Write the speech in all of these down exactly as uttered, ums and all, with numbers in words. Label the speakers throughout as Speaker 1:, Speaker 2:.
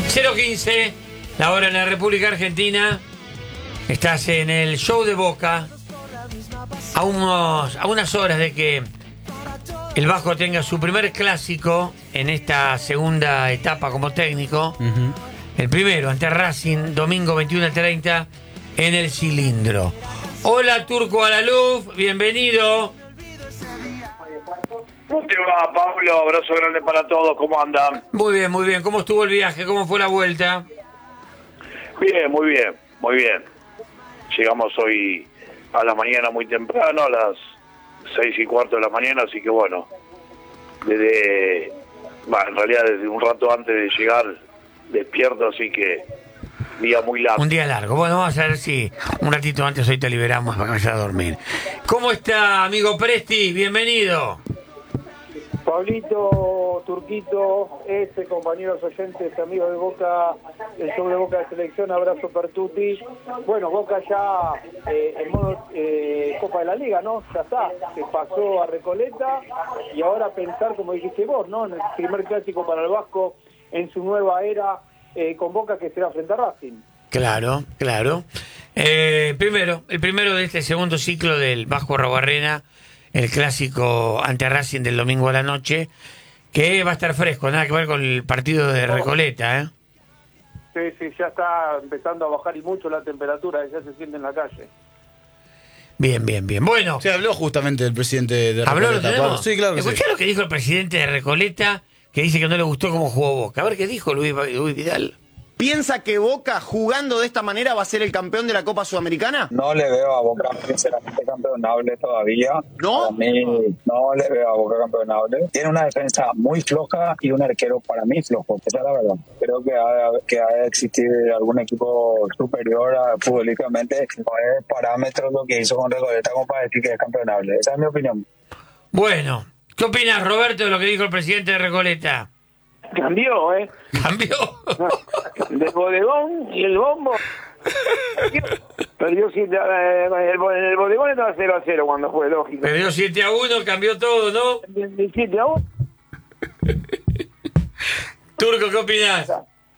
Speaker 1: cero quince, la hora en la República Argentina. Estás en el show de Boca, a, unos, a unas horas de que el Vasco tenga su primer clásico en esta segunda etapa como técnico. Uh-huh. El primero ante Racing, domingo veintiuno treinta en el Cilindro. Hola, Turco Alaluf, bienvenido.
Speaker 2: ¿Cómo te va, Pablo? Abrazo grande para todos, ¿cómo andan?
Speaker 1: Muy bien, muy bien. ¿Cómo estuvo el viaje? ¿Cómo fue la vuelta?
Speaker 2: Bien, muy bien, muy bien. Llegamos hoy a la mañana muy temprano, a las seis y cuarto de la mañana, así que bueno, desde, bueno, en realidad desde un rato antes de llegar despierto, así que día muy largo.
Speaker 1: Un día largo. Bueno, vamos a ver si un ratito antes hoy te liberamos para que vayas a dormir. ¿Cómo está, amigo Presti? Bienvenido.
Speaker 3: Pablito, Turquito, este, compañeros oyentes, amigos de Boca, el show de Boca de Selección, abrazo per tutti. Bueno, Boca ya eh, en modo eh, Copa de la Liga, ¿no? Ya está, se pasó a Recoleta y ahora pensar, como dijiste vos, ¿no? En el primer clásico para el Vasco en su nueva era eh, con Boca, que será frente a Racing.
Speaker 1: Claro, claro. Eh, primero, el primero de este segundo ciclo del Vasco Arrobarrena, el clásico ante Racing del domingo a la noche, que va a estar fresco, nada que ver con el partido de Recoleta, ¿eh?
Speaker 3: Sí, sí, ya está empezando a bajar y mucho la temperatura, ya se siente en la calle.
Speaker 1: Bien, bien, bien. Bueno.
Speaker 4: Se habló justamente del presidente de
Speaker 1: ¿Habló,
Speaker 4: Recoleta.
Speaker 1: lo tenemos?
Speaker 4: Sí, claro que
Speaker 1: ¿Escuchá
Speaker 4: sí.
Speaker 1: lo que dijo el presidente de Recoleta, que dice que no le gustó cómo jugó Boca? A ver qué dijo Luis, Luis Vidal.
Speaker 5: ¿Piensa que Boca, jugando de esta manera, va a ser el campeón de la Copa Sudamericana?
Speaker 6: No le veo a Boca sinceramente campeonable todavía.
Speaker 5: ¿No?
Speaker 6: A mí no le veo a Boca campeonable. Tiene una defensa muy floja y un arquero para mí flojo, esa es la verdad. Creo que ha, que ha de existir algún equipo superior a, futbolísticamente. No es parámetro lo que hizo con Recoleta como para decir que es campeonable. Esa es mi opinión.
Speaker 1: Bueno, ¿qué opinas, Roberto, de lo que dijo el presidente de Recoleta?
Speaker 3: Cambió, ¿eh?
Speaker 1: ¿Cambió?
Speaker 3: Del bodegón y el bombo. Perdió siete a, eh, el, el bodegón estaba cero a cero cuando fue, lógico.
Speaker 1: Perdió siete a uno, cambió todo, ¿no?
Speaker 3: De siete a uno.
Speaker 1: Turco, ¿qué opinás?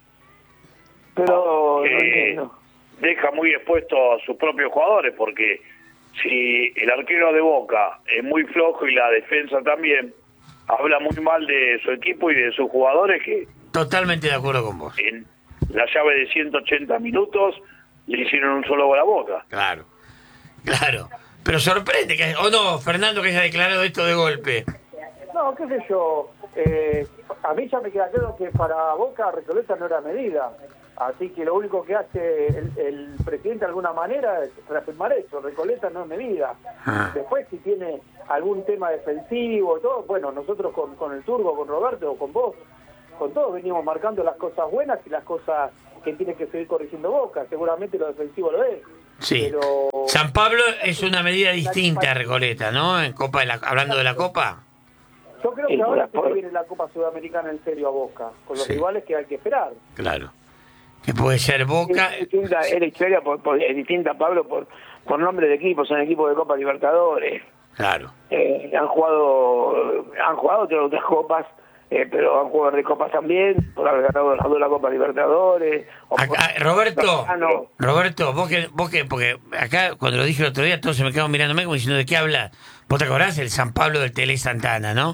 Speaker 3: Pero
Speaker 2: Eh,
Speaker 3: no entiendo.
Speaker 2: Deja muy expuesto a sus propios jugadores, porque si el arquero de Boca es muy flojo y la defensa también, habla muy mal de su equipo y de sus jugadores, que
Speaker 1: Totalmente de acuerdo con vos.
Speaker 2: en la llave de ciento ochenta minutos le hicieron un solo gol a Boca.
Speaker 1: Claro, claro. Pero sorprende que, o no, Fernando, que haya declarado esto de golpe.
Speaker 3: No, qué sé yo. Eh, a mí ya me queda claro que para Boca Recoleta no era medida. Así que lo único que hace el, el presidente de alguna manera es reafirmar eso. Recoleta no es medida.
Speaker 1: Ah.
Speaker 3: Después, si tiene algún tema defensivo, todo, bueno, nosotros con, con el Turbo, con Roberto, o con vos, con todos venimos marcando las cosas buenas y las cosas que tiene que seguir corrigiendo Boca. Seguramente lo defensivo lo es.
Speaker 1: Sí.
Speaker 3: Pero
Speaker 1: San Pablo es una medida distinta a Recoleta, ¿no? En Copa de la, hablando de la Copa.
Speaker 3: yo creo que ahora se viene la Copa Sudamericana en serio a Boca, con los
Speaker 1: Sí.
Speaker 3: rivales que hay que esperar.
Speaker 1: Claro. Que puede ser Boca.
Speaker 7: Es distinta, es la historia por, por- es distinta, Pablo, por, por nombre de equipos, son equipos de Copa Libertadores.
Speaker 1: Claro.
Speaker 7: Eh, han jugado han jugado otras, otras copas, eh, pero han jugado de copas también, por haber ganado las dos la Copa Libertadores. o por-
Speaker 1: Acá, Roberto,
Speaker 7: Ah, no.
Speaker 1: Roberto, vos que, vos que, porque acá cuando lo dije el otro día todos se me quedaron mirándome como diciendo, ¿de qué habla? ¿Vos te acordás? El San Pablo del Tele Santana, ¿no?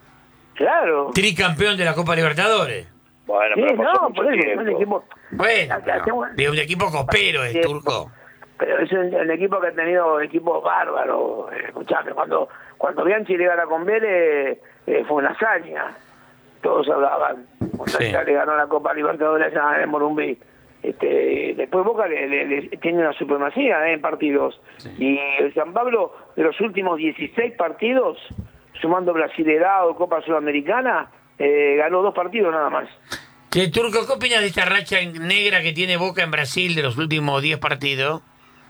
Speaker 7: Claro.
Speaker 1: Tricampeón de la Copa Libertadores.
Speaker 2: Bueno,
Speaker 7: Sí,
Speaker 2: pero pasó
Speaker 7: no,
Speaker 2: mucho
Speaker 7: por eso,
Speaker 2: tiempo.
Speaker 7: son equipos.
Speaker 1: Bueno, pero,
Speaker 7: Hacemos-
Speaker 1: de un equipo copero es
Speaker 7: Sí.
Speaker 1: Turco.
Speaker 7: Pero es el, el equipo que ha tenido equipos bárbaros. Eh, escuchame, cuando, cuando Bianchi le gana con Vélez, eh, fue una hazaña. Todos hablaban. Cuando
Speaker 1: Sí.
Speaker 7: ya le ganó la Copa Libertadores a Morumbí. Este, después Boca le, le- le- tiene una supremacía eh, en partidos. Y el San Pablo, de los últimos dieciséis partidos, sumando Brasilerao, Copa Sudamericana, eh, ganó dos partidos nada más.
Speaker 1: Che, Turco, ¿qué opinas de esta racha en- negra que tiene Boca en Brasil de los últimos diez partidos?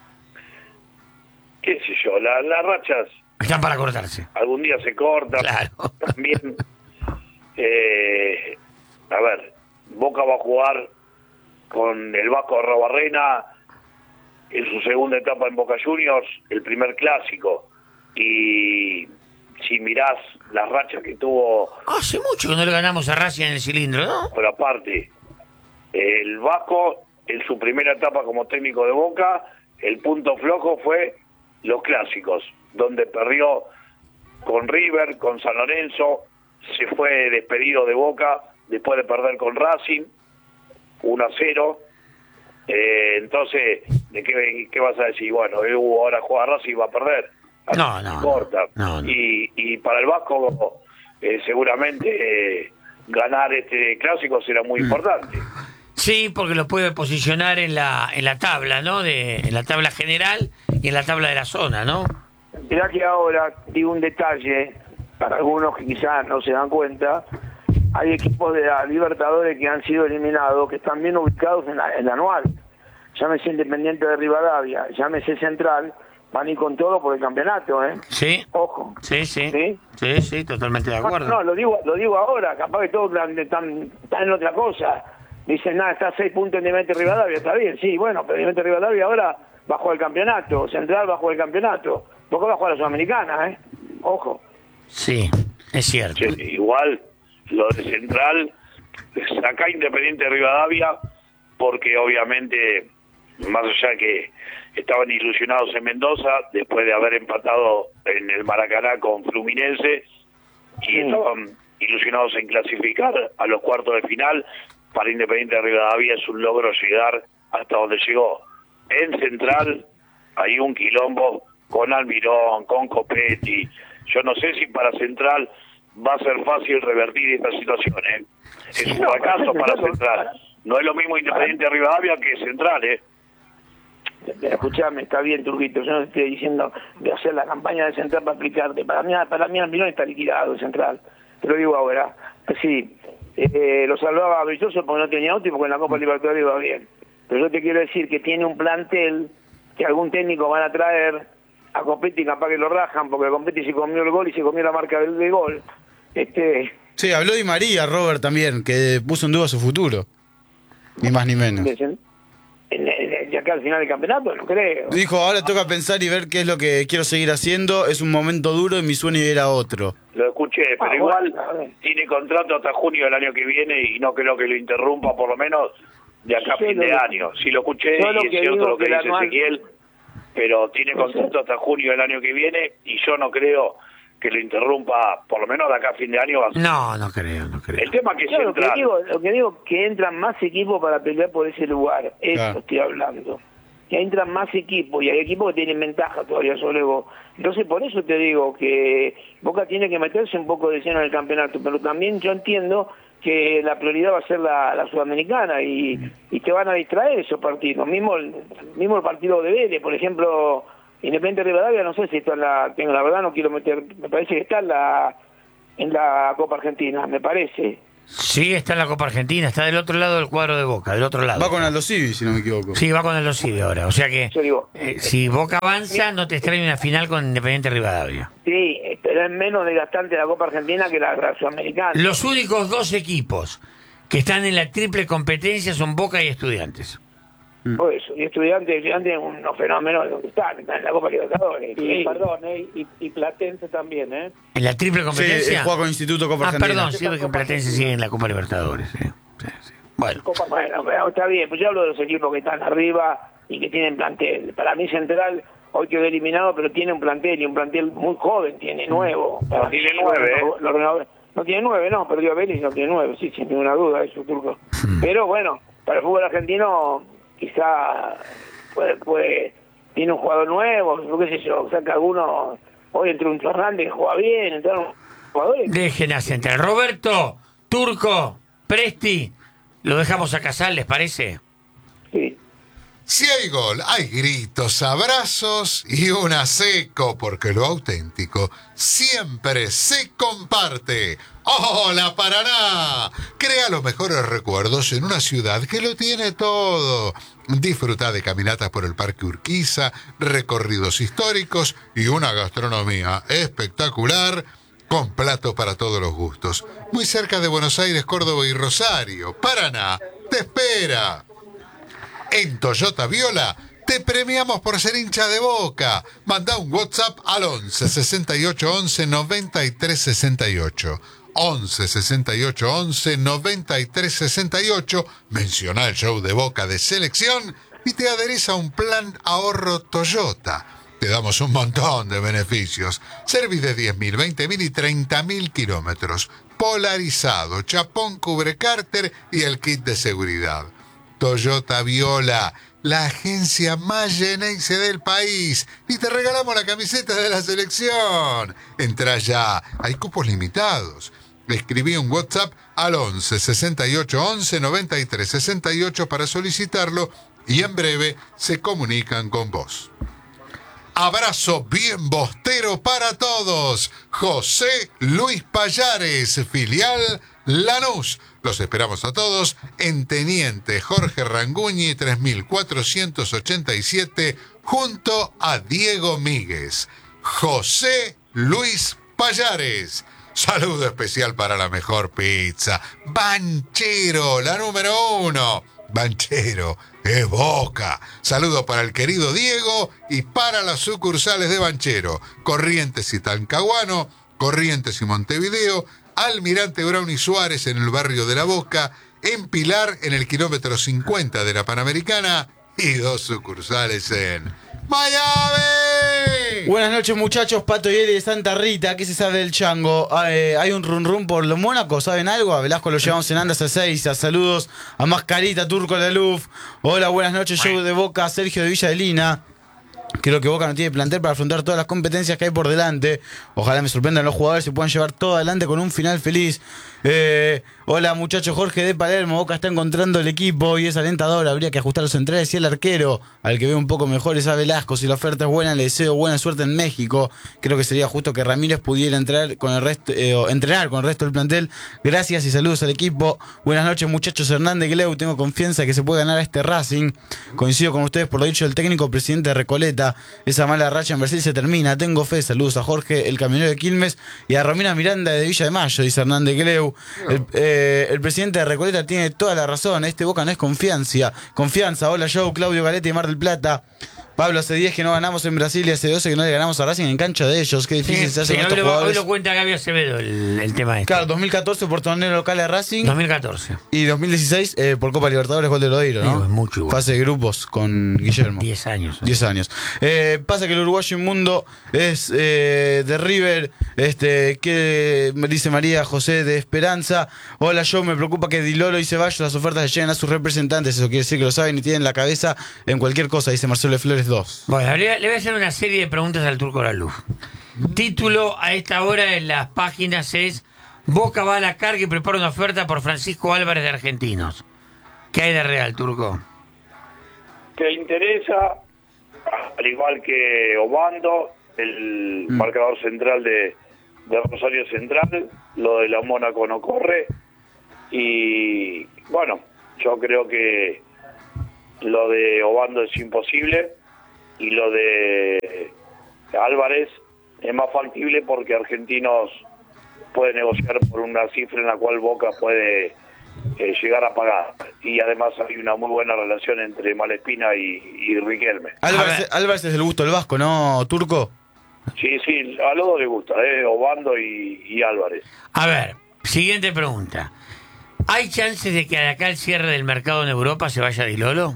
Speaker 2: Qué sé yo, la- las rachas
Speaker 1: Están para cortarse.
Speaker 2: algún día se cortan.
Speaker 1: Claro.
Speaker 2: También, eh, a ver, Boca va a jugar con el Vasco Arrobarrena en su segunda etapa en Boca Juniors, el primer clásico. Y si mirás las rachas que tuvo,
Speaker 1: Hace mucho que no le ganamos a Racing en el Cilindro, ¿no?
Speaker 2: por aparte, El Vasco, en su primera etapa como técnico de Boca, el punto flojo fue los clásicos, donde perdió con River, con San Lorenzo, se fue despedido de Boca después de perder con Racing, uno a cero. Eh, entonces, ¿de qué, qué vas a decir? Bueno, Edu ahora juega Racing y va a perder.
Speaker 1: No, no,
Speaker 2: importa.
Speaker 1: no, no.
Speaker 2: Y, y para el Vasco, eh, seguramente eh, ganar este clásico será muy mm. importante.
Speaker 1: Sí, porque lo puede posicionar en la en la tabla, ¿no? De, en la tabla general y en la tabla de la zona, ¿no?
Speaker 7: Mirá que ahora, digo un detalle, para algunos que quizás no se dan cuenta, hay equipos de la Libertadores que han sido eliminados, que están bien ubicados en la, en la anual. Llámese Independiente de Rivadavia, llámese Central, van a ir con todo por el campeonato, ¿eh?
Speaker 1: Sí.
Speaker 7: Ojo.
Speaker 1: Sí, sí.
Speaker 7: Sí,
Speaker 1: sí, sí, totalmente de acuerdo.
Speaker 7: No, no, lo digo lo digo ahora, capaz que todos están, están en otra cosa. Dicen, nada, está a seis puntos Independiente de Rivadavia, está bien, sí, bueno, pero Independiente de Rivadavia ahora bajó el campeonato, Central bajó el campeonato, Boca bajó a la Sudamericana, ¿eh? Ojo.
Speaker 1: Sí, es cierto.
Speaker 2: Sí, igual, lo de Central, saca Independiente de Rivadavia, porque obviamente, más allá que estaban ilusionados en Mendoza, después de haber empatado en el Maracaná con Fluminense, y sí. estaban ilusionados en clasificar a los cuartos de final. Para Independiente de Rivadavia es un logro llegar hasta donde llegó. En Central hay un quilombo con Almirón, con Copetti. Yo no sé si para Central va a ser fácil revertir esta situación, ¿eh? Es un fracaso para Central. No es lo mismo Independiente de Rivadavia que Central, ¿eh?
Speaker 7: Escuchame, está bien, Turquito, yo no te estoy diciendo de hacer la campaña de Central para aplicarte. Para mí, para mí Almirón está liquidado, Central. Te lo digo ahora. Sí, eh, lo salvaba Brilloso porque no tenía auto y porque en la Copa Libertadores iba bien. Pero yo te quiero decir que tiene un plantel que algún técnico van a traer a Copetti, capaz que lo rajan, porque Copetti se comió el gol y se comió la marca del, del gol. Este...
Speaker 4: Sí, habló Di María, Robert, también, que puso en duda su futuro. Ni más ni menos.
Speaker 7: ¿En, en, en, de acá al final del campeonato? No creo.
Speaker 4: Dijo, ahora toca pensar y ver qué es lo que quiero seguir haciendo. Es un momento duro y mi sueño era otro.
Speaker 2: Lo escuché, pero ah, igual bueno, tiene contrato hasta junio del año que viene y no creo que lo interrumpa, por lo menos de acá a fin de año. Si lo escuché y es cierto lo que, que dice anual... Ezequiel, pero tiene contrato hasta junio del año que viene y yo no creo que lo interrumpa, por lo menos de acá a fin de año. Va a ser.
Speaker 1: No, no creo, no creo.
Speaker 2: El tema que es
Speaker 7: claro,
Speaker 2: central.
Speaker 7: Lo que digo, lo que digo que entran más equipos para pelear por ese lugar. Eso claro. Estoy hablando. Que entran más equipos y hay equipos que tienen ventaja todavía sobre vos. Entonces, por eso te digo que Boca tiene que meterse un poco de lleno en el campeonato, pero también yo entiendo que la prioridad va a ser la, la Sudamericana y, y te van a distraer esos partidos. Mismo el, mismo el partido de Vélez, por ejemplo, Independiente de Rivadavia, no sé si está en la... Tengo la verdad, no quiero meter... Me parece que está en la, en la Copa Argentina, me parece.
Speaker 1: Sí, está en la Copa Argentina, está del otro lado del cuadro de Boca, del otro lado.
Speaker 4: Va con Aldo Civi, si no me equivoco.
Speaker 1: Sí, va con Aldo Civi ahora, o sea que eh, si Boca avanza, no te extraña una final con Independiente Rivadavia.
Speaker 7: Sí, pero es menos desgastante la Copa Argentina que la, la Sudamericana.
Speaker 1: Los únicos dos equipos que están en la triple competencia son Boca y Estudiantes.
Speaker 7: Por eso, y Estudiantes, Estudiantes unos fenómenos donde están, están en la Copa Libertadores.
Speaker 3: Y, sí. Perdón, ¿eh? y, y Platense también, ¿eh?
Speaker 1: ¿En la triple competencia?
Speaker 4: Sí, juega con Instituto Copa
Speaker 1: ah,
Speaker 4: Argentina.
Speaker 1: perdón, sí, que Platense sigue en la Copa Libertadores. Sí, sí, sí. Bueno.
Speaker 7: bueno, pero está bien, pues yo hablo de los equipos que están arriba y que tienen plantel. Para mí Central hoy quedó eliminado, pero tiene un plantel y un plantel muy joven, tiene nuevo.
Speaker 2: No tiene nueve, ¿eh?
Speaker 7: Los, los, no tiene nueve, no, perdió a Vélez y no tiene nueve, sí, sin ninguna duda, eso, Turco. Hmm. Pero bueno, para el fútbol argentino quizá puede, puede, tiene un jugador nuevo, no qué sé yo, saca alguno, hoy entre un Fernández que juega bien, entraron jugadores.
Speaker 1: Dejen a Central. Roberto, Turco, Presti, lo dejamos a Casal, ¿les parece?
Speaker 7: Sí.
Speaker 8: Si hay gol, hay gritos, abrazos y un seco, porque lo auténtico siempre se comparte. ¡Hola, Paraná! Crea los mejores recuerdos en una ciudad que lo tiene todo. Disfruta de caminatas por el Parque Urquiza, recorridos históricos y una gastronomía espectacular con platos para todos los gustos. Muy cerca de Buenos Aires, Córdoba y Rosario. Paraná te espera. En Toyota Viola te premiamos por ser hincha de Boca. Manda un WhatsApp al once, sesenta y ocho, once, noventa y tres, sesenta y ocho. once sesenta y ocho once noventa y tres sesenta y ocho. Menciona el show de Boca de selección y te adherís a un plan ahorro Toyota. Te damos un montón de beneficios. Service de diez mil, veinte mil y treinta mil kilómetros. Polarizado, chapón cubre cárter y el kit de seguridad. Toyota Viola, la agencia más Geneise del país. Y te regalamos la camiseta de la selección. Entrá ya, hay cupos limitados. Escribí un WhatsApp al once sesenta y ocho once noventa y tres sesenta y ocho para solicitarlo y en breve se comunican con vos. Abrazo bien bostero para todos. José Luis Payares, filial Lanús. Los esperamos a todos en Teniente Jorge Ranguñi tres mil cuatrocientos ochenta y siete junto a Diego Míguez. José Luis Payares. Saludo especial para la mejor pizza. Banchero, la número uno. Banchero es Boca. Saludo para el querido Diego y para las sucursales de Banchero. Corrientes y Talcahuano, Corrientes y Montevideo, Almirante Brown y Suárez en el barrio de La Boca, en Pilar en el kilómetro cincuenta de la Panamericana y dos sucursales en Miami.
Speaker 4: Buenas noches, muchachos. Pato y Eli de Santa Rita. ¿Qué se sabe del chango? Eh, hay un run run por los Mónacos. ¿Saben algo? A Velasco lo llevamos en Andas a seis. Saludos a Mascarita, Turco Laluf. Hola, buenas noches. Show de Boca, Sergio de Villa de Lina. Creo que Boca no tiene plantel para afrontar todas las competencias que hay por delante. Ojalá me sorprendan los jugadores y puedan llevar todo adelante con un final feliz. Eh, hola muchachos, Jorge de Palermo. Boca está encontrando el equipo y es alentador. Habría que ajustar los centrales y el arquero. Al que veo un poco mejor es a Velasco. Si la oferta es buena, le deseo buena suerte en México. Creo que sería justo que Ramírez pudiera entrar con el resto, eh, entrenar con el resto del plantel. Gracias y saludos al equipo. Buenas noches muchachos. Hernández Gleu, tengo confianza que se puede ganar a este Racing. Coincido con ustedes por lo dicho del técnico presidente de Recoleta. Esa mala racha en Brasil se termina. Tengo fe. Saludos a Jorge, el camionero de Quilmes, y a Romina Miranda de Villa de Mayo, dice Hernández Gleu. El, eh, el presidente de Recoleta tiene toda la razón. Este Boca no es confianza. Confianza. Hola Joe, Claudio Galete y Mar del Plata. Pablo, hace diez que no ganamos en Brasil y hace doce que no le ganamos a Racing en cancha de ellos. Qué difícil
Speaker 1: Sí,
Speaker 4: se hace
Speaker 1: sí,
Speaker 4: con
Speaker 1: hoy,
Speaker 4: estos
Speaker 1: lo,
Speaker 4: jugadores.
Speaker 1: hoy lo cuenta Gaby Acevedo el, el tema este.
Speaker 4: Claro, dos mil catorce por torneo local de Racing.
Speaker 1: dos mil catorce.
Speaker 4: Y dos mil dieciséis eh, por Copa Libertadores, gol de Lodeiro, ¿no?
Speaker 1: Digo, es mucho igual.
Speaker 4: Fase de grupos con Guillermo.
Speaker 1: diez años. ¿eh?
Speaker 4: diez años. Eh, pasa que el uruguayo inmundo es eh, de River. Este, que dice María José de Esperanza. Hola, yo me preocupa que Di Lolo y Ceballos las ofertas le lleguen a sus representantes. Eso quiere decir que lo saben y tienen la cabeza en cualquier cosa, dice Marcelo de Flores dos.
Speaker 1: Bueno, le, le voy a hacer una serie de preguntas al Turco Laluf. Título a esta hora en las páginas es: Boca va a la carga y prepara una oferta por Francisco Álvarez de Argentinos. ¿Qué hay de real, Turco?
Speaker 2: Que interesa, al igual que Obando, el mm. marcador central de, de Rosario Central, lo de la Mónaco no corre. Y bueno, yo creo que lo de Obando es imposible y lo de Álvarez es más factible porque Argentinos puede negociar por una cifra en la cual Boca puede eh, llegar a pagar. Y además hay una muy buena relación entre Malespina y, y Riquelme.
Speaker 4: Álvarez, Álvarez es del gusto del Vasco, ¿no, Turco?
Speaker 2: Sí, sí, a los dos les gusta, eh, Obando y, y Álvarez.
Speaker 1: A ver, siguiente pregunta. ¿Hay chances de que de acá al cierre del mercado en Europa se vaya Di Lolo?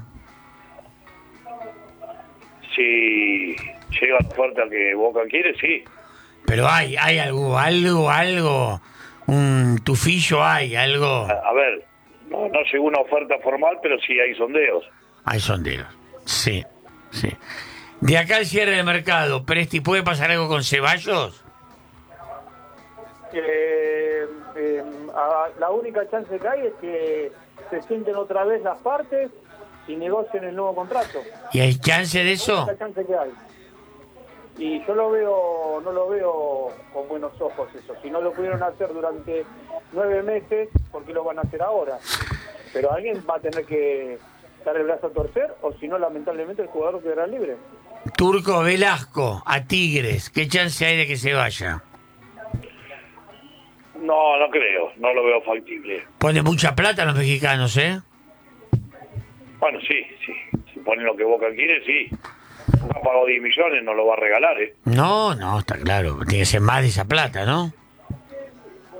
Speaker 2: Si llega la oferta que Boca quiere, sí.
Speaker 1: Pero hay, hay algo, algo, algo, un tufillo hay, algo.
Speaker 2: A, a ver, no, no llegó una oferta formal, pero sí hay sondeos.
Speaker 1: Hay sondeos, sí, sí. De acá al cierre del mercado, Presti, ¿puede pasar algo con Ceballos?
Speaker 3: Eh, eh, a, la única chance que hay es que se sienten otra vez las partes y negocien el nuevo contrato.
Speaker 1: ¿Y hay chance de eso?
Speaker 3: Es la única chance que hay. Y yo lo veo, no lo veo con buenos ojos eso. Si no lo pudieron hacer durante nueve meses, ¿por qué lo van a hacer ahora? Pero alguien va a tener que dar el brazo a torcer, o si no, lamentablemente el jugador quedará libre.
Speaker 1: Turco, Velasco, a Tigres, ¿qué chance hay de que se vaya?
Speaker 2: No, no creo, no lo veo factible.
Speaker 1: Pone mucha plata a los mexicanos, ¿eh?
Speaker 2: Bueno, sí, sí. Si ponen lo que Boca quiere, sí. Boca pagó diez millones, no lo va a regalar, ¿eh?
Speaker 1: No, no, está claro. Tiene que ser más de esa plata, ¿no?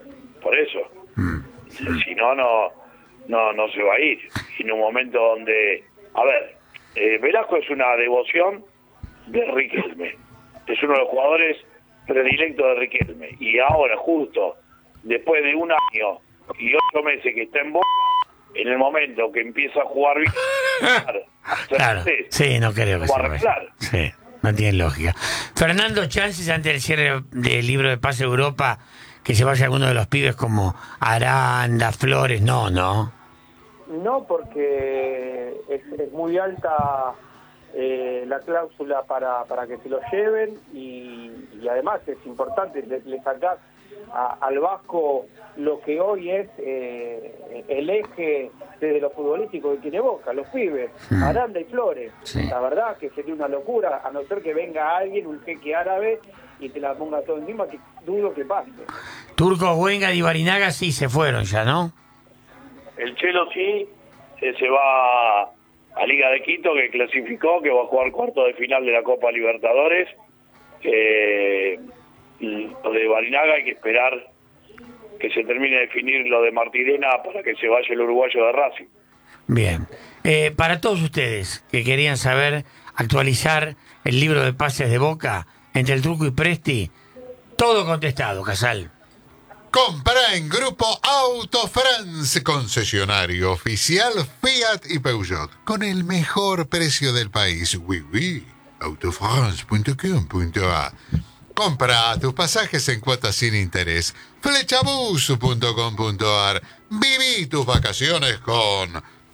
Speaker 2: por eso.
Speaker 1: Mm.
Speaker 2: Si no, no, no, no se va a ir. Y en un momento donde, a ver, eh, Velasco es una devoción de Riquelme. Es uno de los jugadores predilectos de Riquelme. Y ahora, justo después de un año y ocho meses que está en Boca, en el momento que empieza a jugar bien,
Speaker 1: Claro, sí, no creo que
Speaker 2: va a
Speaker 1: se vaya.
Speaker 2: arreglar.
Speaker 1: Sí, no tiene lógica. Fernando, chances antes del cierre del libro de Pase Europa que se vaya alguno de los pibes como Aranda, Flores, no, no.
Speaker 3: No, porque es, es muy alta eh, la cláusula para, para que se lo lleven y, y además es importante, le, le sacás a, al Vasco lo que hoy es eh, el eje desde lo futbolístico que tiene Boca, los pibes,
Speaker 1: Mm.
Speaker 3: Aranda y Flores.
Speaker 1: Sí.
Speaker 3: La verdad que sería una locura, a no ser que venga alguien, un jeque árabe, y te la ponga todo encima, que dudo que pase.
Speaker 1: Turco, Huenga y Barinaga sí se fueron ya, ¿no?
Speaker 2: El Chelo sí, eh, se va a Liga de Quito, que clasificó, que va a jugar cuarto de final de la Copa Libertadores. Eh, y lo de Barinaga hay que esperar que se termine de definir lo de Martirena para que se vaya el uruguayo de Racing.
Speaker 1: Bien. Eh, para todos ustedes que querían saber, actualizar el libro de pases de Boca entre el Turco y Presti, todo contestado, Casal.
Speaker 8: Compra en Grupo Auto France, concesionario oficial Fiat y Peugeot, con el mejor precio del país. Oui, oui. autofrance punto com punto a. Compra tus pasajes en cuotas sin interés. flechabus punto com punto a r. Viví tus vacaciones con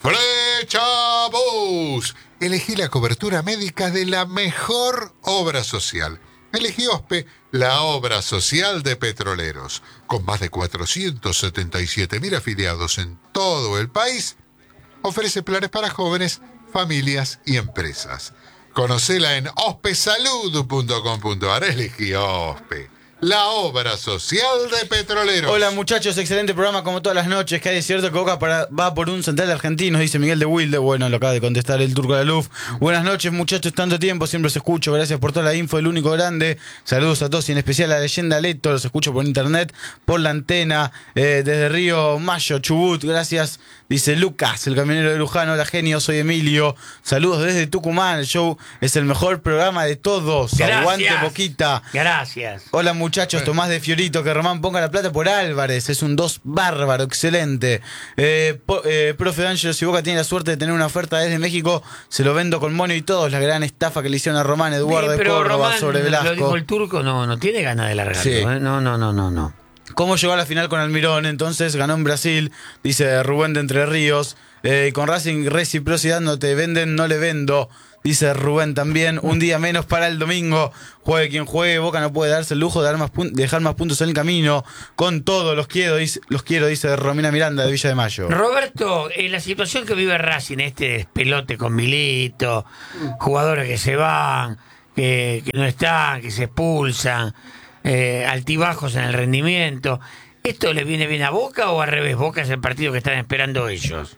Speaker 8: Flechabus. Elegí la cobertura médica de la mejor obra social. Elegí OSPE, la obra social de petroleros. Con más de cuatrocientos setenta y siete mil afiliados en todo el país, ofrece planes para jóvenes, familias y empresas. Conocela en ospesalud punto com punto a r. Elegí OSPE, la obra social de petroleros.
Speaker 4: Hola muchachos, excelente programa como todas las noches. Que hay cierto que Boca para, va por un central argentino, dice Miguel de Wilde. Bueno, lo acaba de contestar el Turco de la Luz. Buenas noches muchachos, tanto tiempo, siempre os escucho. Gracias por toda la info, el único grande. Saludos a todos y en especial a la leyenda Leto. Los escucho por internet, por la antena, eh, desde Río Mayo, Chubut. Gracias, dice Lucas, el camionero de Luján. Hola genio, soy Emilio. Saludos desde Tucumán. El show es el mejor programa de todos.
Speaker 1: Gracias.
Speaker 4: Aguante Boquita.
Speaker 1: Gracias.
Speaker 4: Hola muchachos, Tomás de Fiorito, que Román ponga la plata por Álvarez, es un dos bárbaro, excelente. Eh, po, eh, profe D'Angelo, si Boca tiene la suerte de tener una oferta desde México, se lo vendo con mono y todo, la gran estafa que le hicieron a Román Eduardo
Speaker 1: Sí,
Speaker 4: de
Speaker 1: pero
Speaker 4: Córdoba
Speaker 1: Román,
Speaker 4: sobre Velasco.
Speaker 1: lo dijo el Turco, no, no tiene ganas de largarlo.
Speaker 4: Sí.
Speaker 1: ¿eh? No, no, no, no, no.
Speaker 4: ¿Cómo llegó a la final con Almirón? Entonces ganó en Brasil, dice Rubén de Entre Ríos. Eh, con Racing reciprocidad, no te venden, no le vendo. Dice Rubén también, un día menos para el domingo. Juegue quien juegue, Boca no puede darse el lujo de dar más pun- dejar más puntos en el camino. Con todo, los quiero, dice, los quiero, dice Romina Miranda de Villa de Mayo.
Speaker 1: Roberto, en la situación que vive Racing, este despelote con Milito, jugadores que se van, que, que no están, que se expulsan, eh, altibajos en el rendimiento, ¿esto le viene bien a Boca o al revés? Boca es el partido que están esperando ellos.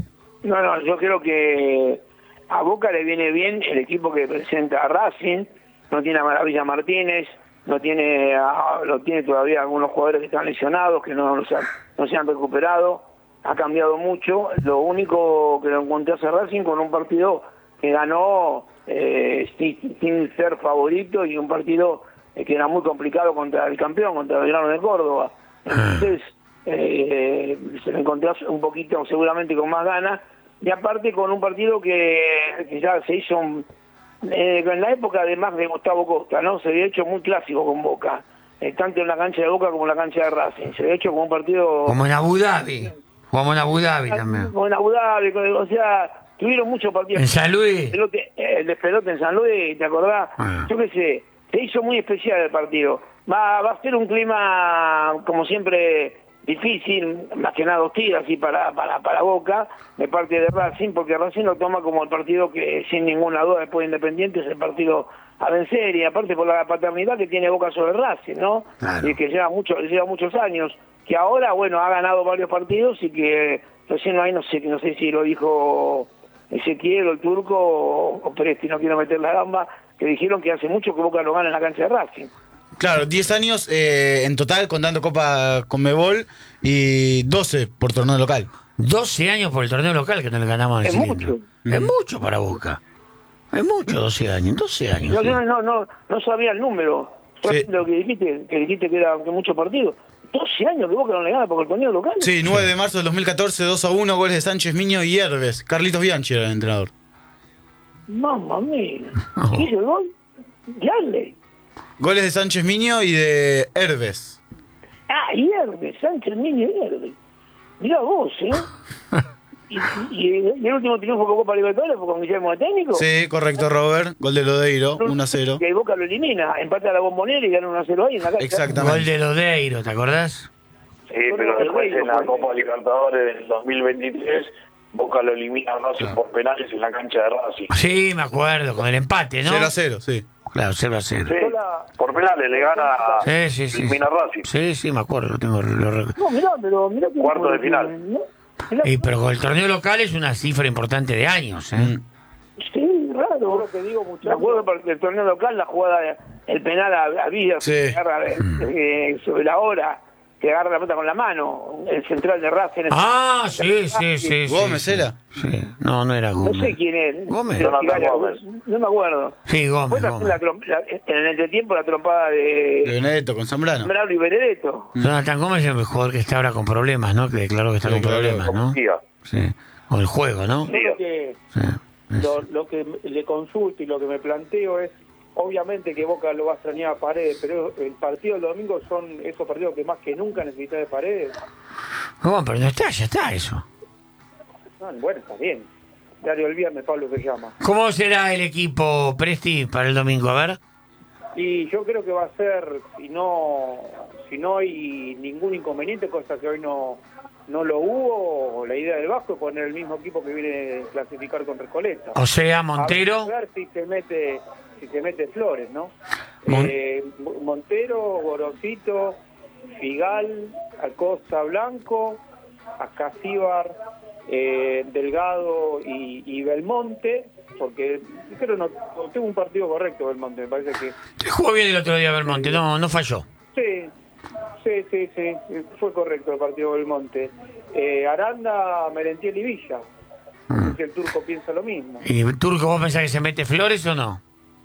Speaker 7: No, no, yo creo que a Boca le viene bien el equipo que presenta a Racing. No tiene a Maravilla Martínez, no tiene a, no tiene todavía algunos jugadores que están lesionados, que no, no, se, han, no se han recuperado. Ha cambiado mucho. Lo único que lo encontré hace Racing con un partido que ganó eh, sin, sin ser favorito y un partido eh, que era muy complicado contra el campeón, contra Belgrano de Córdoba. Entonces eh, se lo encontró un poquito seguramente con más ganas. Y aparte con un partido que, que ya se hizo un, eh, en la época además de Gustavo Costa, ¿no? Se había hecho muy clásico con Boca, eh, tanto en la cancha de Boca como en la cancha de Racing. Se había hecho como un partido...
Speaker 1: Como en Abu Dhabi. Como en Abu Dhabi también.
Speaker 7: Como en Abu Dhabi, o sea, tuvieron muchos partidos.
Speaker 1: En San Luis.
Speaker 7: El de, el de Pelote en San Luis, ¿te acordás?
Speaker 1: Ah.
Speaker 7: Yo qué sé, se hizo muy especial el partido. Va, va a ser un clima, como siempre, difícil, más que nada hostil, así para, para, para Boca, de parte de Racing, porque Racing lo toma como el partido que, sin ninguna duda, después de Independiente, es el partido a vencer, y aparte por la paternidad que tiene Boca sobre Racing, ¿no?
Speaker 1: Claro.
Speaker 7: Y que lleva, mucho, lleva muchos años, que ahora, bueno, ha ganado varios partidos y que recién no hay, no sé, no sé si lo dijo Ezequiel o el Turco o, o Presti, no quiero meter la gamba, que dijeron que hace mucho que Boca lo gana en la cancha de Racing.
Speaker 4: Claro, diez años eh, en total contando Copa Conmebol y doce por torneo local.
Speaker 1: doce años por el torneo local que no le ganamos al
Speaker 7: Es
Speaker 1: cilindro.
Speaker 7: mucho.
Speaker 1: Es mucho para Boca. Es mucho, doce años. doce años.
Speaker 7: No,
Speaker 1: sí.
Speaker 7: no, no, no, no sabía el número.
Speaker 4: Sí.
Speaker 7: Lo que dijiste, que dijiste que era que muchos partidos. doce años que Boca no le gana por el torneo local.
Speaker 4: Sí, nueve de marzo del dos mil catorce, dos a uno, goles de Sánchez Miño y Herbes. Carlitos Bianchi era el entrenador.
Speaker 7: Mamma mía.
Speaker 1: Oh.
Speaker 7: ¿Qué hizo el gol? Dale.
Speaker 4: Goles de Sánchez Miño y de Herbes.
Speaker 7: Ah, y Hermes, Sánchez Miño y Hermes. Mirá vos, ¿eh? y, y, y el último triunfo que Copa Libertadores fue con Guillermo de técnico.
Speaker 4: Sí, correcto, Robert. Gol de Lodeiro, uno a cero.
Speaker 7: Y el Boca lo elimina, empata a la Bombonera y gana uno a cero ahí en la cancha.
Speaker 4: Exactamente.
Speaker 1: Gol de Lodeiro, ¿te acordás?
Speaker 2: Sí, pero después en la Copa Libertadores del dos mil veintitrés, Boca lo elimina a Racing
Speaker 4: Claro.
Speaker 2: por penales en la cancha de Racing.
Speaker 1: Sí, me acuerdo, con el empate, ¿no?
Speaker 4: cero a cero, sí.
Speaker 1: Claro, cero a cero.
Speaker 2: Sí, por penales le gana,
Speaker 1: Sí, sí, sí.
Speaker 2: elimina a Racing.
Speaker 1: Sí, sí, me acuerdo, lo tengo. Lo, rec-
Speaker 7: No, mirá, pero mirá que...
Speaker 2: Cuarto de final.
Speaker 7: ¿no? Mirá,
Speaker 1: Y, pero con el torneo local es una cifra importante de años, ¿eh?
Speaker 4: Mm.
Speaker 7: sí, raro.
Speaker 3: Lo que digo,
Speaker 7: Me
Speaker 3: muchachos.
Speaker 7: acuerdo porque el torneo local, la jugada, el penal a, a Villa,
Speaker 4: Sí.
Speaker 7: que agarra, eh, sobre la hora, que agarra la pelota con la mano, el central de Racing.
Speaker 1: Ah, sí, sí, sí. sí,
Speaker 4: Gómez
Speaker 1: sí.
Speaker 4: era.
Speaker 1: Sí. No, no era
Speaker 7: No
Speaker 1: Gómez.
Speaker 7: sé quién es.
Speaker 1: Gómez.
Speaker 7: Pero
Speaker 2: Jonathan
Speaker 7: Figalia,
Speaker 2: Gómez.
Speaker 7: No me acuerdo.
Speaker 1: Sí, Gómez,
Speaker 7: Fue también
Speaker 1: Gómez.
Speaker 7: la trom- la- en el entretiempo la trompada
Speaker 4: De
Speaker 7: de
Speaker 4: Benedetto con Zambrano.
Speaker 7: Bravo y Benedetto.
Speaker 1: Jonathan Gómez es el jugador que está ahora con problemas, ¿no? Que declaró que está
Speaker 4: Sí,
Speaker 1: con
Speaker 4: claro.
Speaker 1: problemas, ¿no?
Speaker 2: Diga.
Speaker 1: Sí. Con el juego, ¿no?
Speaker 3: Yo lo que,
Speaker 1: Sí.
Speaker 3: lo, lo que le consulto y lo que me planteo es, obviamente que Boca lo va a extrañar a Paredes, pero el partido del domingo son esos partidos que más que nunca necesita de Paredes.
Speaker 1: Bueno, pero no está, ya está eso.
Speaker 3: Ah, bueno, está bien. Diario el viernes, Pablo se llama.
Speaker 1: ¿Cómo será el equipo, Presti, para el domingo? A ver.
Speaker 3: Y yo creo que va a ser, si no si no hay ningún inconveniente, cosa que hoy no no lo hubo, la idea del Vasco es poner el mismo equipo que viene a clasificar con Recoleta.
Speaker 1: O sea,
Speaker 3: A
Speaker 1: Montero.
Speaker 3: ver si se mete si se mete Flores, ¿no?
Speaker 1: Mon-
Speaker 3: Eh, Montero, Gorosito, Figal, Acosta Blanco, Acasíbar, eh, Delgado y, y Belmonte, porque creo no tengo un partido correcto Belmonte, me parece que
Speaker 1: Jugó bien el otro día Belmonte, no, no falló.
Speaker 3: sí, sí, sí, sí, fue correcto el partido Belmonte. Eh, Aranda, Merentiel y Villa. No sé si el turco piensa lo mismo.
Speaker 1: ¿Y Turco, vos pensás que se mete Flores o no?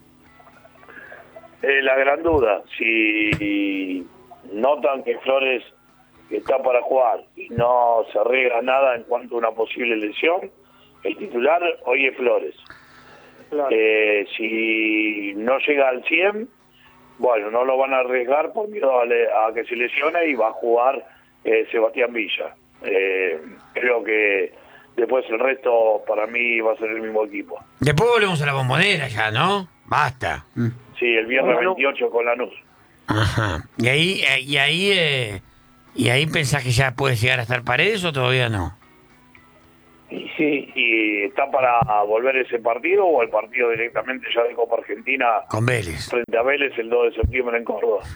Speaker 2: Eh, la gran duda, si notan que Flores está para jugar y no se arriesga nada en cuanto a una posible lesión, el titular hoy es Flores.
Speaker 3: Claro.
Speaker 2: Eh, si no llega al cien, bueno, no lo van a arriesgar por miedo a, le- a que se lesione y va a jugar eh, Sebastián Villa. Eh, creo que después el resto para mí va a ser el mismo equipo.
Speaker 1: Después volvemos a la Bombonera ya, ¿no? Basta.
Speaker 2: Sí, el viernes
Speaker 7: Bueno.
Speaker 2: veintiocho con Lanús.
Speaker 1: Ajá. ¿Y ahí, eh, y ahí, eh, y ahí pensás que ya puede llegar a estar Paredes o todavía no?
Speaker 7: Y sí,
Speaker 2: ¿Y está para volver ese partido o el partido directamente ya de Copa Argentina
Speaker 1: Con Vélez.
Speaker 2: frente a Vélez el dos de septiembre en Córdoba?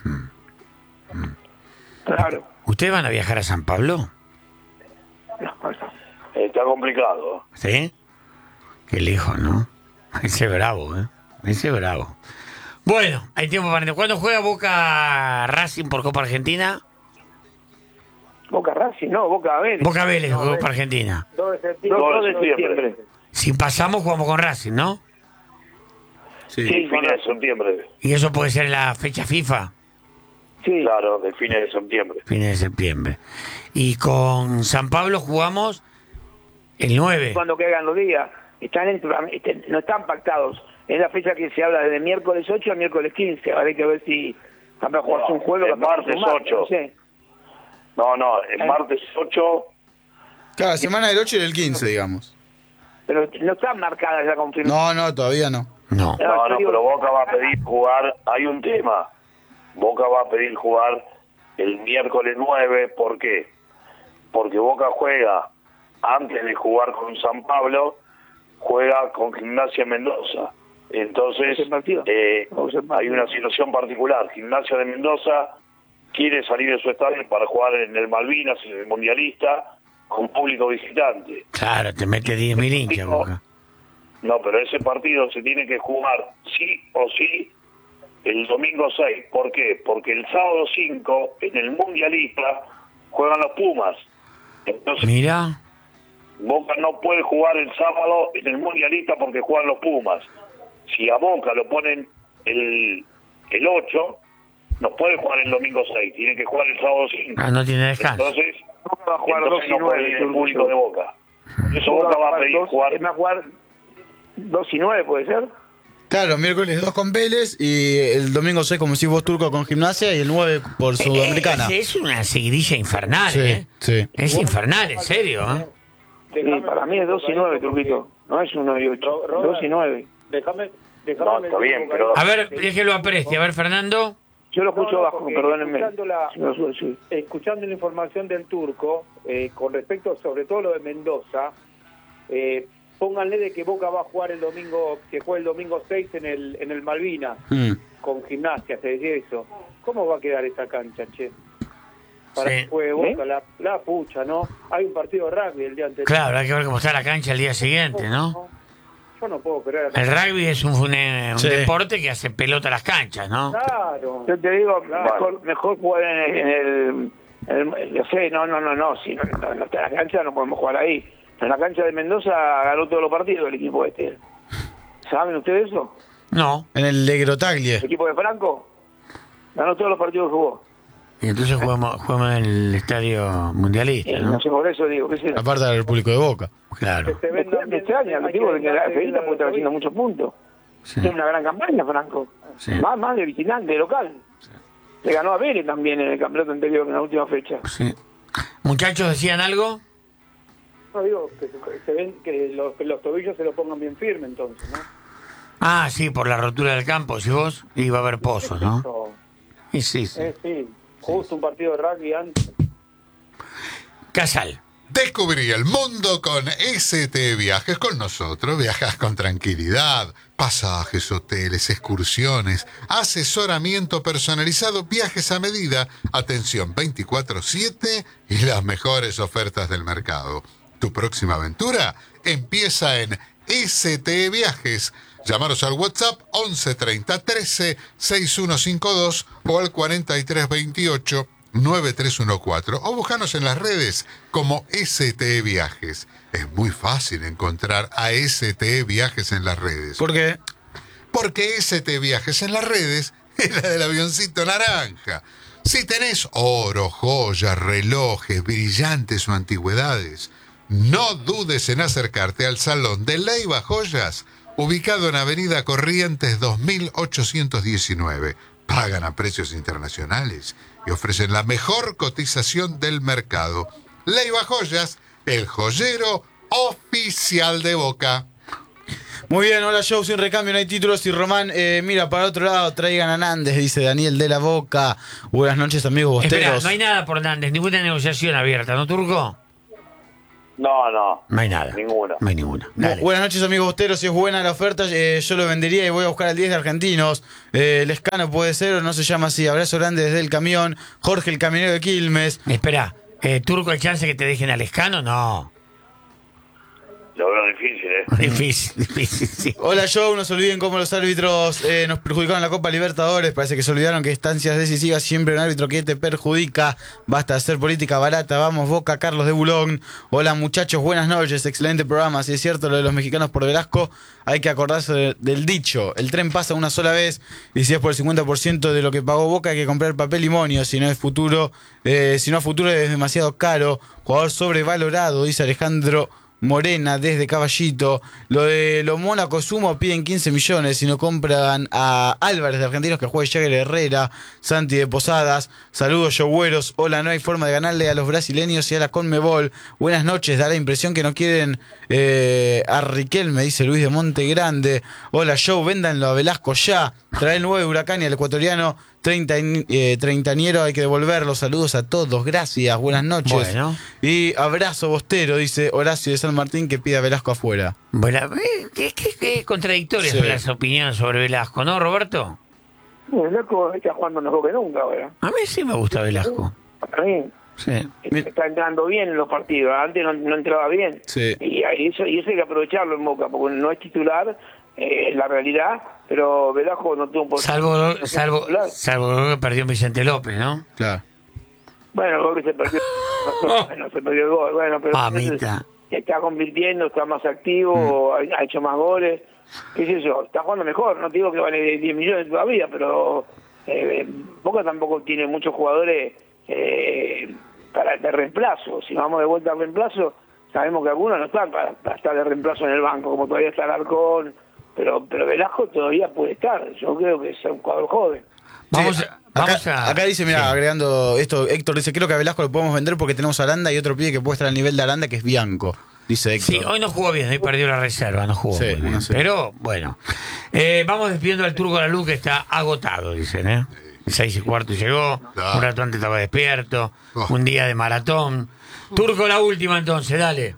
Speaker 7: claro.
Speaker 1: ¿Ustedes van a viajar a San Pablo?
Speaker 7: No, pasa.
Speaker 2: Está complicado.
Speaker 1: ¿Sí? Qué lejos, ¿no? Ese es bravo, ¿eh? Ese es bravo. Bueno, hay tiempo para... ¿Cuándo juega Boca Racing por Copa Argentina?
Speaker 7: Boca Racing, no, Boca Vélez.
Speaker 1: Boca Vélez, Copa Argentina.
Speaker 3: dos de septiembre.
Speaker 2: dos de septiembre.
Speaker 1: Si pasamos, jugamos con Racing, ¿no?
Speaker 4: Sí.
Speaker 2: Sí, fines de septiembre.
Speaker 1: Y eso puede ser la fecha FIFA,
Speaker 7: Sí,
Speaker 2: Claro, de fines de septiembre.
Speaker 1: fines de septiembre. Y con San Pablo jugamos el nueve.
Speaker 7: cuando caigan los días. Están en- este, no están pactados. Es la fecha que se habla desde miércoles ocho a miércoles quince. Ahora hay que ver si van a jugar
Speaker 2: No,
Speaker 7: un juego.
Speaker 2: el
Speaker 7: capaz
Speaker 2: martes
Speaker 7: un martes,
Speaker 2: ocho.
Speaker 7: No sé.
Speaker 2: No, no, el
Speaker 7: Eh.
Speaker 2: martes ocho,
Speaker 4: Cada semana del ocho y del quince, digamos.
Speaker 7: Pero no están marcadas ya confirmadas.
Speaker 4: No, no, todavía no.
Speaker 1: No.
Speaker 7: No,
Speaker 2: no,
Speaker 7: yo
Speaker 2: no,
Speaker 7: digo-
Speaker 2: pero Boca va a pedir jugar, hay un tema, Boca va a pedir jugar el miércoles nueve, ¿por qué? Porque Boca juega, antes de jugar con San Pablo, juega con Gimnasia Mendoza. Entonces,
Speaker 7: ¿Ese partido?
Speaker 2: eh,
Speaker 7: ¿O ese partido?
Speaker 2: hay una situación particular. Gimnasia de Mendoza quiere salir de su estadio para jugar en el Malvinas, en el Mundialista, con público visitante.
Speaker 1: Claro, te mete diez mil hinchas, Boca.
Speaker 2: No, pero ese partido se tiene que jugar sí o sí el domingo seis. ¿Por qué? Porque el sábado cinco, en el Mundialista, juegan los Pumas. Entonces,
Speaker 1: Mira.
Speaker 2: Boca no puede jugar el sábado en el Mundialista porque juegan los Pumas. Si a Boca lo ponen el, el ocho, no puede jugar el domingo seis, tiene que jugar el sábado cinco.
Speaker 1: Ah, no tiene descanso.
Speaker 2: Entonces,
Speaker 7: Boca va a jugar
Speaker 2: entonces
Speaker 7: dos y
Speaker 2: no puede
Speaker 7: nueve,
Speaker 2: ir el público de Boca. Por eso Boca va a pedir
Speaker 7: dos,
Speaker 2: jugar.
Speaker 7: es más jugar dos y nueve, ¿puede ser?
Speaker 4: Claro, miércoles dos con Vélez y el domingo seis, como decís vos, Turco con Gimnasia y el nueve por Sudamericana.
Speaker 1: Eh, es, es una seguidilla infernal,
Speaker 4: Sí,
Speaker 1: ¿eh?
Speaker 4: sí.
Speaker 1: Es infernal, en serio, ¿eh?
Speaker 7: Sí, para mí es dos y nueve, Turquito. No es uno y ocho. dos y nueve.
Speaker 3: Déjame, déjame.
Speaker 2: No, está bien, pero-
Speaker 1: A ver, déjelo apreste. A ver, Fernando.
Speaker 7: Yo lo escucho
Speaker 3: No, no,
Speaker 7: bajo,
Speaker 3: porque
Speaker 7: perdónenme.
Speaker 3: Escuchando la,
Speaker 7: Sí, sí, sí.
Speaker 3: escuchando la información del Turco, eh, con respecto sobre todo lo de Mendoza, eh, pónganle de que Boca va a jugar el domingo, que juega el domingo seis en el en el Malvina,
Speaker 4: Mm.
Speaker 3: con Gimnasia, se decía eso. ¿Cómo va a quedar esa cancha, che? Para
Speaker 1: Sí.
Speaker 3: que juegue Boca, la, la pucha, ¿no? Hay un partido de rugby el día anterior.
Speaker 1: Claro, hay que ver cómo está la cancha el día siguiente, ¿no?
Speaker 3: Yo no puedo creer.
Speaker 1: El rugby es un, un, eh, un
Speaker 4: Sí.
Speaker 1: deporte que hace pelota a las canchas, ¿no?
Speaker 3: Claro.
Speaker 7: Yo te digo,
Speaker 3: Claro.
Speaker 7: mejor, mejor jugar en el, en el, en el- yo sé, no, no, no, no, si no, no, no está en la cancha no podemos jugar ahí. En la cancha de Mendoza ganó todos los partidos el equipo este. ¿Saben ustedes eso?
Speaker 1: No.
Speaker 4: En el Legrotaglie.
Speaker 7: El equipo de Franco ganó todos los partidos que jugó.
Speaker 1: Y entonces jugamos, jugamos en el estadio mundialista,
Speaker 7: Eh, no
Speaker 1: ¿no?
Speaker 7: sé, por eso digo, ¿qué es eso?
Speaker 4: Aparte del público de Boca.
Speaker 1: Claro.
Speaker 3: Se
Speaker 7: Me,
Speaker 3: vendan
Speaker 7: me
Speaker 3: bien-
Speaker 7: extraña, me
Speaker 3: hay
Speaker 7: digo
Speaker 3: que
Speaker 7: que la
Speaker 3: venderse
Speaker 7: Fedita puede estar
Speaker 3: bien
Speaker 7: haciendo muchos puntos.
Speaker 1: Sí.
Speaker 7: Tiene una gran campaña, Franco.
Speaker 1: Sí.
Speaker 7: Más, más de visitante, de local. Le ganó a Vélez también en el campeonato anterior, en la última fecha.
Speaker 1: Sí. Muchachos, ¿decían algo?
Speaker 3: No digo que se, se ven que los, que los tobillos se lo pongan bien firme entonces, ¿no?
Speaker 1: Ah, sí, por la rotura del campo, si vos, iba a haber pozos, ¿no?
Speaker 3: Eso,
Speaker 1: Y sí, sí.
Speaker 3: eh, sí, justo un partido de rugby antes.
Speaker 1: Casal.
Speaker 8: Descubrí el mundo con S T Viajes. Con nosotros viajas con tranquilidad. Pasajes, hoteles, excursiones, asesoramiento personalizado, viajes a medida, atención veinticuatro siete y las mejores ofertas del mercado. Tu próxima aventura empieza en S T Viajes. Llamaros al WhatsApp once treinta trece sesenta y uno cincuenta y dos o al cuarenta y tres veintiocho nueve tres uno cuatro o búscanos en las redes como S T Viajes. Es muy fácil encontrar a S T Viajes en las redes.
Speaker 4: ¿Por qué?
Speaker 8: Porque S T Viajes en las redes es la del avioncito naranja. Si tenés oro, joyas, relojes, brillantes o antigüedades, no dudes en acercarte al Salón de Leiva Joyas, ubicado en Avenida Corrientes dos mil ochocientos diecinueve. Pagan a precios internacionales y ofrecen la mejor cotización del mercado. Leiva Joyas, el joyero oficial de Boca.
Speaker 4: Muy bien, hola show sin recambio, no hay títulos y Román, eh, mira, para otro lado traigan a Nández, dice Daniel de la Boca. Buenas noches amigos
Speaker 1: Espera,
Speaker 4: bosteros.
Speaker 1: no hay nada por Nández, ninguna negociación abierta, ¿no, Turco?
Speaker 2: No, no.
Speaker 1: No hay nada.
Speaker 2: Ninguna.
Speaker 1: No hay ninguna.
Speaker 4: Bu-
Speaker 1: Dale.
Speaker 4: Buenas noches amigos bosteros, si es buena la oferta eh, yo lo vendería y voy a buscar al diez de Argentinos. Eh, Lescano puede ser o no se llama así. Abrazo grande desde el camión. Jorge el camionero de Quilmes.
Speaker 1: Espera, eh, Turco, ¿hay chance que te dejen al Escano? No.
Speaker 2: Lo veo difícil, ¿eh?
Speaker 1: Difícil, difícil, sí.
Speaker 4: Hola show, no se olviden cómo los árbitros eh, nos perjudicaron la Copa Libertadores. Parece que se olvidaron que estancias decisivas siempre un árbitro que te perjudica. Basta de hacer política barata. Vamos Boca, Carlos de Bulón. Hola muchachos, buenas noches, excelente programa. Si es cierto lo de los mexicanos por Velasco, hay que acordarse de- del dicho. El tren pasa una sola vez y si es por el cincuenta por ciento de lo que pagó Boca hay que comprar papel y monio. Si no es futuro, eh, si no a futuro es demasiado caro. Jugador sobrevalorado, dice Alejandro Morena desde Caballito. Lo de los Mónaco Sumo piden quince millones si no compran a Álvarez de Argentinos que juegue Jagger Herrera, Santi de Posadas. Saludos Yogüeros. Hola, no hay forma de ganarle a los brasileños y a la Conmebol. Buenas noches, da la impresión que no quieren eh, a Riquelme, dice Luis de Monte Grande. Hola Joe, véndanlo a Velasco ya. Trae el nuevo de Huracán y al ecuatoriano treinta, eh, treintañero, hay que devolverlo. Saludos a todos, gracias, buenas noches.
Speaker 1: Bueno.
Speaker 4: Y abrazo bostero, dice Horacio de San Martín que pide a Velasco afuera.
Speaker 1: Bueno, eh, qué, qué- qué contradictorias
Speaker 4: Sí.
Speaker 1: son las opiniones sobre Velasco, ¿no, Roberto?
Speaker 7: El loco está jugando mejor que nunca ahora.
Speaker 1: A mí sí me gusta Velasco.
Speaker 7: Para mí
Speaker 1: Sí.
Speaker 7: está entrando bien en los partidos. Antes no, no entraba bien.
Speaker 4: Sí.
Speaker 7: Y ahí eso, y eso hay que aprovecharlo en Boca, porque no es titular eh, la realidad, pero Velasco no tuvo un
Speaker 1: Salvo, salvo, salvo que perdió Vicente López, ¿no?
Speaker 4: Claro.
Speaker 7: Bueno, creo que se perdió, bueno, se perdió el gol, bueno, pero
Speaker 1: Mamita.
Speaker 7: está convirtiendo, está más activo, mm. ha, ha hecho más goles, qué sé yo, está jugando mejor, no te digo que vale diez millones todavía, pero eh, Boca tampoco tiene muchos jugadores eh, para de reemplazo. Si vamos de vuelta al reemplazo, sabemos que algunos no están para, para estar de reemplazo en el banco, como todavía está Alarcón, pero pero Velasco todavía puede estar. Yo creo que es un jugador joven.
Speaker 1: Vamos,
Speaker 4: Sí,
Speaker 1: a, vamos
Speaker 4: acá,
Speaker 1: a...
Speaker 4: acá dice, mira,
Speaker 1: sí.
Speaker 4: agregando esto, Héctor dice, creo que a Velasco lo podemos vender porque tenemos a Aranda y otro pibe que puede estar al nivel de Aranda, que es Bianco, dice Héctor.
Speaker 1: Sí, hoy no jugó bien, hoy perdió la reserva, no jugó
Speaker 4: Sí,
Speaker 1: muy bien.
Speaker 4: no sé.
Speaker 1: Pero bueno, eh, vamos despidiendo al Turco La Luz, que está agotado, dicen, ¿eh? Seis y cuarto llegó,
Speaker 8: Claro.
Speaker 1: un rato antes estaba despierto,
Speaker 8: Oh.
Speaker 1: un día de maratón. Turco, la última entonces, dale.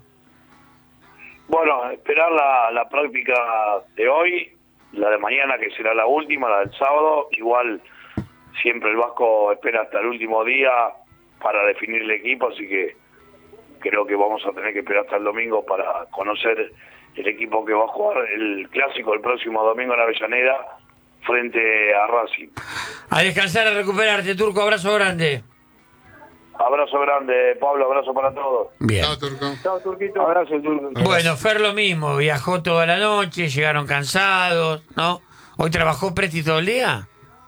Speaker 2: Bueno, esperar la, la práctica de hoy, la de mañana que será la última, la del sábado. Igual siempre el Vasco espera hasta el último día para definir el equipo, así que creo que vamos a tener que esperar hasta el domingo para conocer el equipo que va a jugar el clásico el próximo domingo en Avellaneda frente a Racing.
Speaker 1: A descansar, a recuperarte, Turco, abrazo grande.
Speaker 2: Abrazo grande, Pablo, abrazo para todos.
Speaker 1: Bien.
Speaker 8: Chao, Turco.
Speaker 3: Chao, Turquito.
Speaker 7: Abrazo, Turco.
Speaker 1: Bueno, Fer lo mismo, viajó toda la noche, llegaron cansados, ¿no? ¿Hoy trabajó Presti todo el día?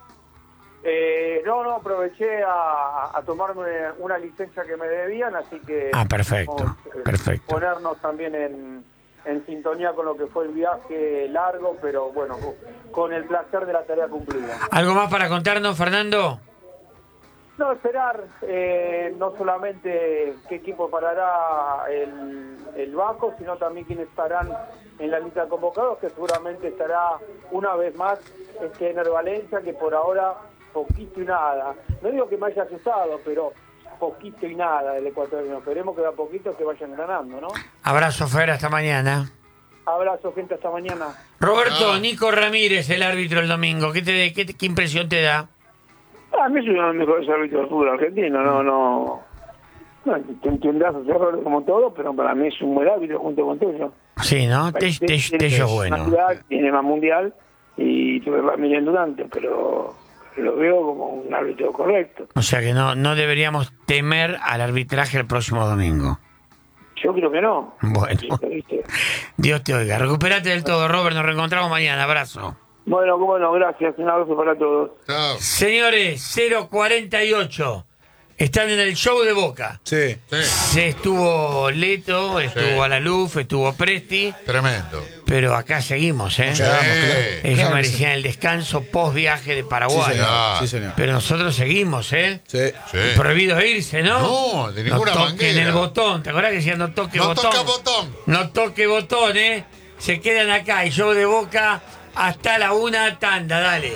Speaker 3: Eh, no, no, aproveché a, a tomarme una licencia que me debían, así que...
Speaker 1: Ah, perfecto,
Speaker 3: vamos, eh,
Speaker 1: perfecto.
Speaker 3: Ponernos también en, en sintonía con lo que fue el viaje largo, pero bueno, con el placer de la tarea cumplida.
Speaker 1: ¿Algo más para contarnos, Fernando?
Speaker 3: No, esperar eh, no solamente qué equipo parará el, el Vasco, sino también quiénes estarán en la lista de convocados, que seguramente estará una vez más este Ener Valencia, que por ahora poquito y nada. No digo que me haya asustado, pero poquito y nada del ecuatoriano. Esperemos que de a poquito se vayan ganando, ¿no?
Speaker 1: Abrazo, Fer, hasta mañana.
Speaker 3: Abrazo, gente, hasta mañana.
Speaker 1: Roberto,
Speaker 8: Ah.
Speaker 1: Nico Ramírez, el árbitro el domingo. ¿Qué, te, qué, qué impresión te da?
Speaker 7: A mí es uno de los mejores árbitros del fútbol argentino, no, no... no tendrá sus errores como todo, pero para mí es un buen árbitro junto con Tello.
Speaker 1: Sí, ¿no? Te, te, te, es bueno.
Speaker 7: Mundial, tiene más mundial y tuve Ramírez Durante, pero lo veo como un árbitro correcto.
Speaker 1: O sea que no, no deberíamos temer al arbitraje el próximo domingo.
Speaker 7: Yo creo que no.
Speaker 1: Bueno,
Speaker 7: ¿Viste?
Speaker 1: Dios te oiga. Recuperate del todo, Robert. Nos reencontramos mañana. Abrazo.
Speaker 7: Bueno, bueno, gracias. Un abrazo para todos.
Speaker 8: Chao.
Speaker 1: Señores, cero cuarenta y ocho. Están en el show de Boca.
Speaker 4: Sí.
Speaker 8: Sí,
Speaker 1: Se estuvo Leto, estuvo
Speaker 8: Sí.
Speaker 1: Alaluf, estuvo Presti,
Speaker 8: tremendo.
Speaker 1: pero acá seguimos, ¿eh?
Speaker 8: Sí.
Speaker 1: Ellos
Speaker 4: Claro que
Speaker 1: merecían el descanso post viaje de
Speaker 4: Sí,
Speaker 1: Paraguay.
Speaker 4: señor.
Speaker 8: Ah.
Speaker 4: Sí, señor.
Speaker 1: Pero nosotros seguimos, ¿eh?
Speaker 4: Sí.
Speaker 8: Sí.
Speaker 1: Prohibido irse, ¿no?
Speaker 8: No, de ninguna
Speaker 1: no toquen
Speaker 8: manera.
Speaker 1: el botón. ¿Te acordás que decían no toque
Speaker 8: No
Speaker 1: botón?
Speaker 8: toca botón.
Speaker 1: No toque botón, ¿eh? Se quedan acá. Y show de Boca hasta la una tanda. Dale.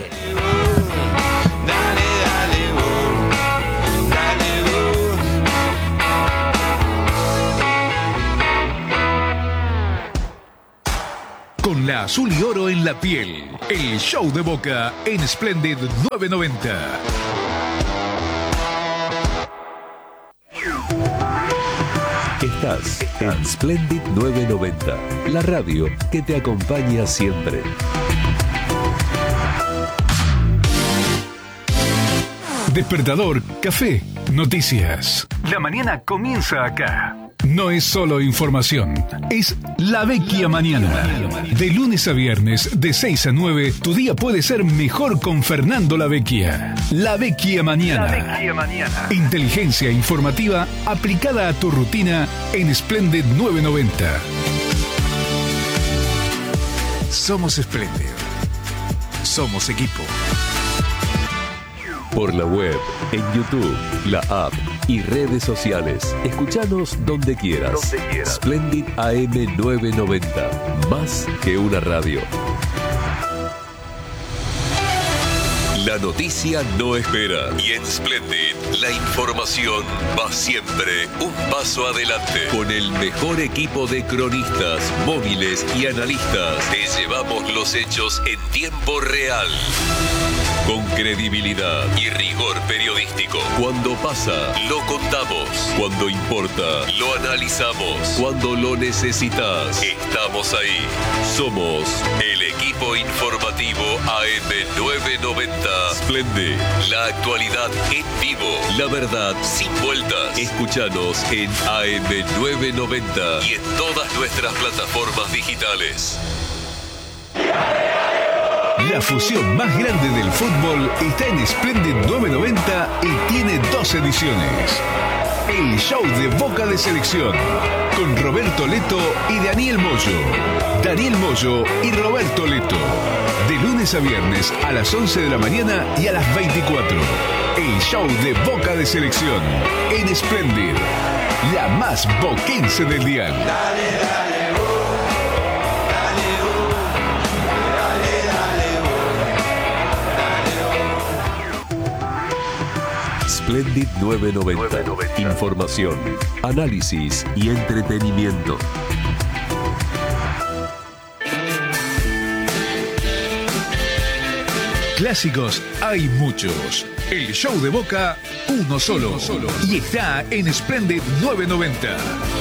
Speaker 9: Con la azul y oro en la piel. El show de Boca en Splendid nueve noventa.
Speaker 10: Estás en Splendid nueve noventa, la radio que te acompaña siempre.
Speaker 9: Despertador, café, noticias. La mañana comienza acá. No es solo información, es La Vecchia Mañana. De lunes a viernes, de seis a nueve, tu día puede ser mejor con Fernando La Vecchia. La Vecchia Mañana. Inteligencia informativa aplicada a tu rutina en Splendid nueve noventa. Somos Splendid. Somos equipo.
Speaker 10: Por la web, en YouTube, la app y redes sociales. Escuchanos donde quieras. Donde quieras. Splendid A M nueve noventa. Más que una radio. La noticia no espera. Y en Splendid, la información va siempre un paso adelante. Con el mejor equipo de cronistas, móviles y analistas, te llevamos los hechos en tiempo real. Con credibilidad y rigor periodístico. Cuando pasa, lo contamos. Cuando importa, lo analizamos. Cuando lo necesitas, estamos ahí. Somos el equipo informativo A M novecientos noventa. Splendid, la actualidad en vivo. La verdad sin vueltas. Escúchanos en A M novecientos noventa y en todas nuestras plataformas digitales.
Speaker 9: La fusión más grande del fútbol está en Splendid novecientos noventa y tiene dos ediciones. El show de Boca de Selección, con Roberto Leto y Daniel Moyo. Daniel Moyo y Roberto Leto. De lunes a viernes a las once de la mañana y a las veinticuatro. El show de Boca de Selección, en Splendid, la más boquense del dial. Dale, dale.
Speaker 10: Splendid novecientos noventa. Información, análisis y entretenimiento.
Speaker 9: Clásicos hay muchos. El show de Boca, uno solo. Y está en Splendid novecientos noventa.